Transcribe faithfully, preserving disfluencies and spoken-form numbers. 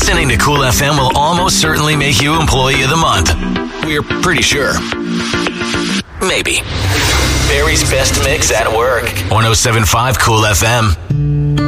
Listening to Cool F M will almost certainly make you Employee of the Month. We're pretty sure. Maybe. Barry's Best Mix at Work. one oh seven point five Cool F M.